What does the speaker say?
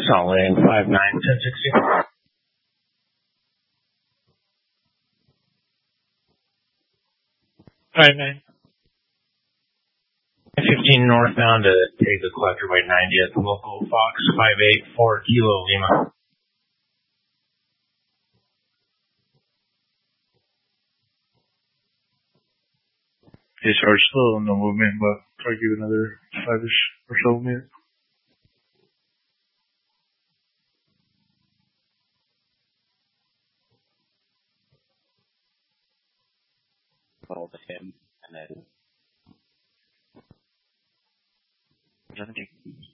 Salt Lake 591060. 15 northbound to take the collector by 90th, local Fox 584 Kilo Lima. Okay, sorry, still no movement, but try to give another 5-ish or so minutes. Hold him, and then